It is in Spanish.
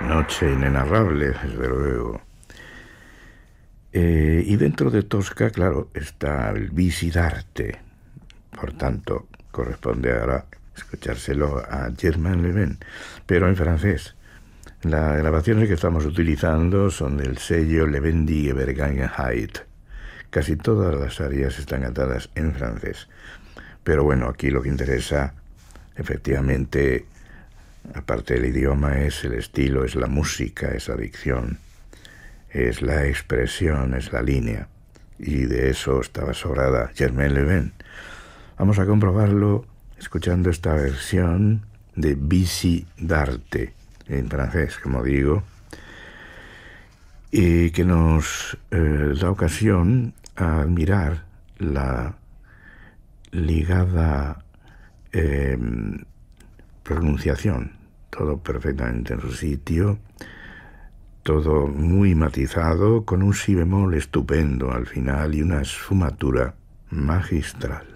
Noche inenarrable, desde luego. Y dentro de Tosca, claro, está el Visidarte. Por tanto, corresponde ahora escuchárselo a Germain Leven, pero en francés. Las grabaciones que estamos utilizando son del sello Levendig Vergangenheit. Casi todas las arias están cantadas en francés. Pero bueno, aquí lo que interesa, efectivamente, aparte del idioma, es el estilo, es la música, es la dicción, es la expresión, es la línea. Y de eso estaba sobrada Germain Leven. Vamos a comprobarlo escuchando esta versión de Visidarte, en francés, como digo, y que nos da ocasión a admirar la ligada pronunciación, todo perfectamente en su sitio, todo muy matizado, con un si bemol estupendo al final y una esfumatura magistral.